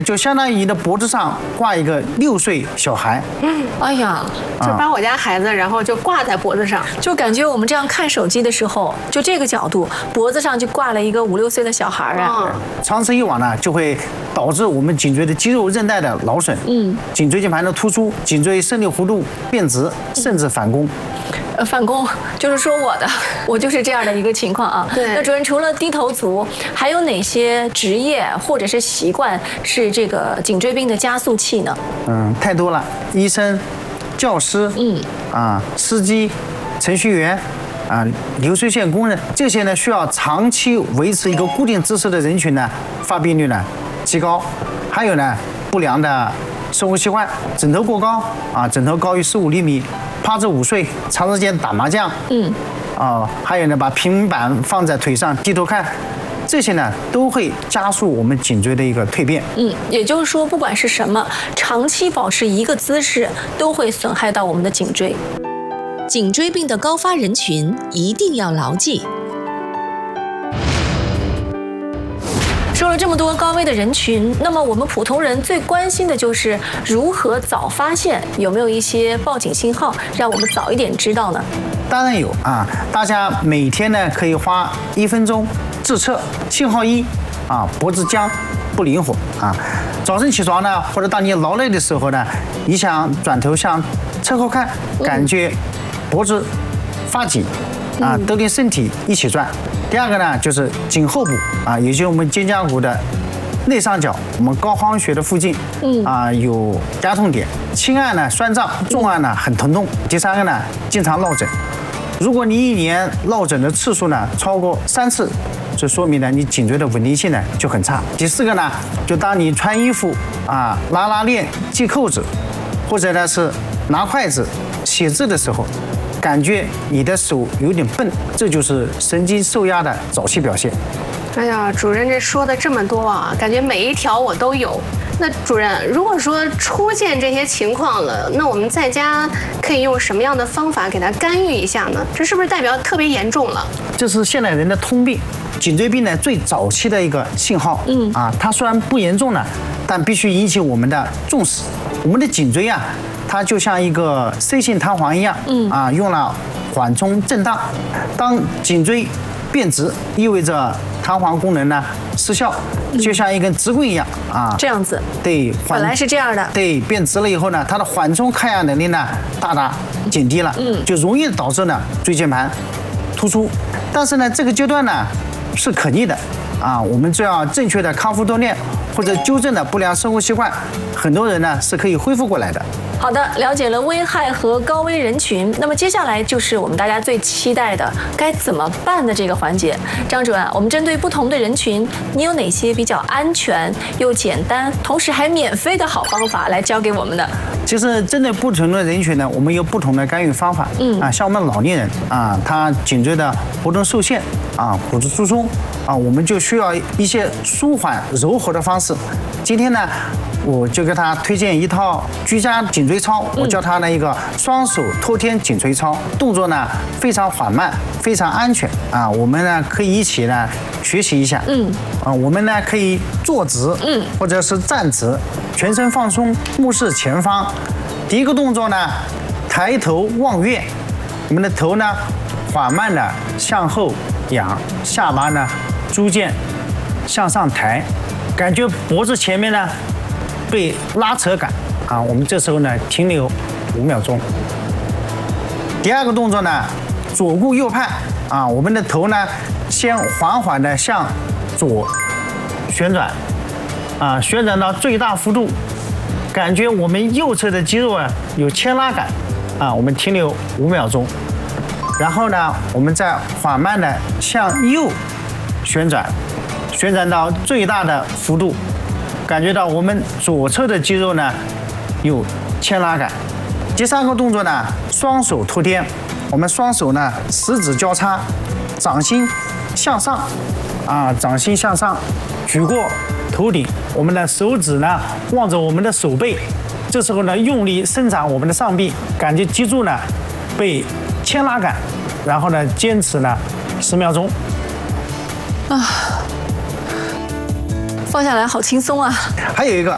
就相当于你的脖子上挂一个6岁小孩。 哎呀， 就把我家孩子，然后就挂在脖子上， 就感觉我们这样看手机的时候，就这个角度，脖子上就挂了一个5、6岁的小孩啊。 长此以往呢，就会导致我们颈椎的肌肉韧带的劳损，颈椎间盘的突出，颈椎伸扭弧度变直，甚至反弓。 反弓就是说我就是这样的一个情况啊。 对。 那主任除了低头族，还有哪些职业或者是习惯是这个颈椎病的加速器呢？ 太多了，医生、教师，司机、程序员，流水线工人，这些呢需要长期维持一个固定姿势的人群呢，发病率呢极高。还有呢，不良的生活习惯，枕头过高枕头高于15厘米。趴着午睡，长时间打麻将，还有呢，把平板放在腿上低头看，这些呢都会加速我们颈椎的一个蜕变。 也就是说，不管是什么，长期保持一个姿势，都会损害到我们的颈椎。 颈椎病的高发人群一定要牢记。 说了这么多高危的人群，那么我们普通人最关心的就是如何早发现，有没有一些报警信号，让我们早一点知道呢？ 当然有大家每天呢可以花1分钟自测。信号1脖子僵不灵活早晨起床呢，或者当你劳累的时候呢，你想转头向侧后看，感觉脖子发紧都连身体一起转。第二个呢，就是颈后部也就是我们肩胛骨的内上角，我们高髋穴的附近有压痛点，轻按呢酸胀，重按呢很疼痛。第三个呢，经常落枕。如果你一年落枕的次数呢超过3次，就说明呢你颈椎的稳定性呢就很差。第四个呢，就当你穿衣服拉链、系扣子，或者呢是拿筷子写字的时候，感觉你的手有点笨，这就是神经受压的早期表现。 哎呀，主任这说的这么多感觉每一条我都有。那主任，如果说出现这些情况了，那我们在家可以用什么样的方法给它干预一下呢？这是不是代表特别严重了？ 这是现代人的通病，颈椎病呢最早期的一个信号。它虽然不严重呢，但必须引起我们的重视。我们的颈椎它就像一个 C 型弹簧一样，用了缓冲震荡。当颈椎变直，意味着弹簧功能呢失效，就像一根直棍一样这样子。 对， 本来是这样的。 对，变直了以后呢，它的缓冲抗压能力呢大大减低了，就容易导致呢椎间盘突出。但是呢，这个阶段呢是可逆的我们只要正确的康复锻炼或者纠正的不良生活习惯，很多人呢是可以恢复过来的。 好的，了解了危害和高危人群，那么接下来就是我们大家最期待的该怎么办的这个环节。张主任，我们针对不同的人群，你有哪些比较安全又简单，同时还免费的好方法来教给我们呢？ 其实针对不同的人群呢，我们有不同的干预方法。像我们老年人他颈椎的活动受限骨质疏松我们就需要一些舒缓柔和的方式。今天呢，我就给他推荐一套居家颈椎操，我叫他一个双手托天颈椎操，动作呢非常缓慢，非常安全我们呢可以一起呢学习一下。我们呢可以坐直，或者是站直，全身放松，目视前方。第一个动作呢，抬头望月，我们的头呢缓慢的向后仰，下巴呢逐渐向上抬，感觉脖子前面呢被拉扯感我们这时候呢停留5秒钟。第二个动作呢，左顾右盼我们的头呢先缓缓的向左旋转旋转到最大幅度，感觉我们右侧的肌肉有牵拉感我们停留5秒钟。然后呢，我们再缓慢的向右旋转，旋转到最大的幅度，感觉到我们左侧的肌肉呢有牵拉感。第三个动作呢，双手托天，我们双手呢食指交叉，掌心向上掌心向上举过头顶，我们的手指呢望着我们的手背，这时候呢用力伸展我们的上臂，感觉脊柱呢被牵拉感，然后呢坚持呢10秒钟。 放下来好轻松啊！ 还有一个